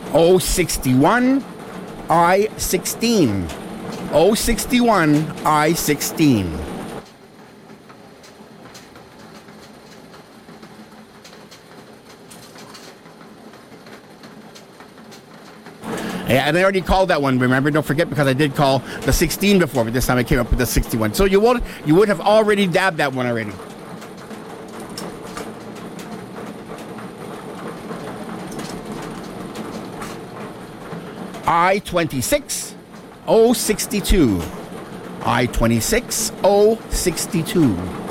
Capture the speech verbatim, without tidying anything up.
O sixty-one, I sixteen. O sixty-one, I sixteen. Yeah, and I already called that one, remember? Don't forget, because I did call the sixteen before, but this time I came up with the sixty-one. So you would, you would have already dabbed that one already. I twenty-six, O sixty-two. I twenty-six, O sixty-two.